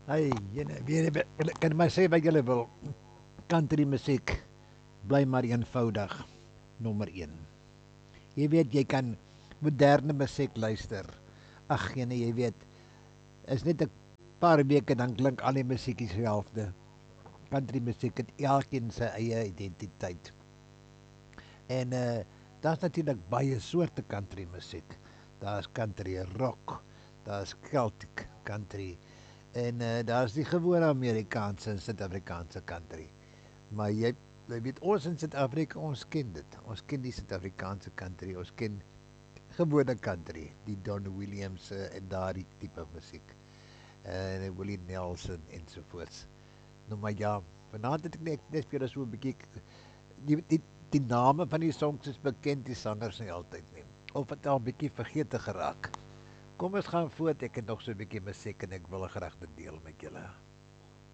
Hey, julle kan maar sê wat julle wil. Country musiek bly maar eenvoudig, nommer 1. Jy weet jy kan moderne musiek luister. Ag, jy weet, is net 'n paar weke dan klink al die musiek dieselfde. Country musiek het elkeen sy eie identiteit. En daar's natuurlik baie soorte country musiek. Daar's country rock, daar's Celtic country en daar's die gewone Amerikaanse en Suid-Afrikaanse country. Maar jy weet ons in Suid-Afrika, ons ken dit. Ons ken die Suid-Afrikaanse country, ons ken gewone country, die Don Williams en daardie tipe musiek. En Willie Nelson ensovoorts. Nou maar ja, vanaand het ek net vir julle so 'n bietjie die name van die songs is bekend, die sangers nie altyd nie. Of het al 'n bietjie vergeete geraak. Kom ons gaan voort, ek het nog so 'n bietjie musiek en ek wil graag dit deel met julle.